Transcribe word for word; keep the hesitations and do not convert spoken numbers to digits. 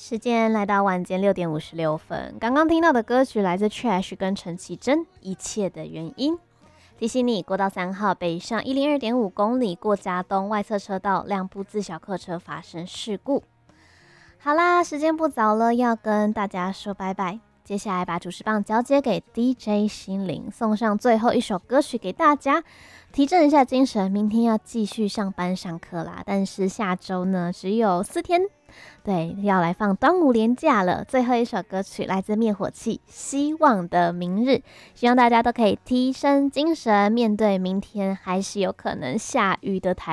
时间来到晚间六点五十六分，刚刚听到的歌曲来自 Trash 跟陈绮贞，《一切的原因》。提醒你，国道三号北上一零二点五公里过嘉东外侧车道，两部自小客车发生事故。好啦，时间不早了，要跟大家说拜拜。接下来把主持棒交接给 D J 心灵，送上最后一首歌曲给大家，提振一下精神。明天要继续上班上课啦，但是下周呢只有四天，对，要来放端午连假了。最后一首歌曲来自灭火器，《希望的明日》，希望大家都可以提升精神，面对明天还是有可能下雨的台